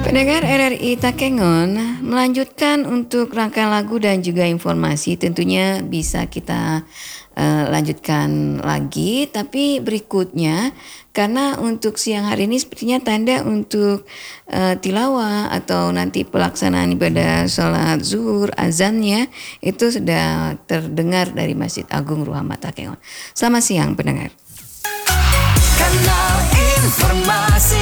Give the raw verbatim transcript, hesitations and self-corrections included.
Pendengar R R I Takengon, melanjutkan untuk rangkaian lagu dan juga informasi tentunya bisa kita uh, lanjutkan lagi, tapi berikutnya karena untuk siang hari ini sepertinya tanda untuk uh, tilawah atau nanti pelaksanaan ibadah sholat zuhur azannya itu sudah terdengar dari Masjid Agung Ruhamat Takengon. Selamat siang pendengar. Kanal informasi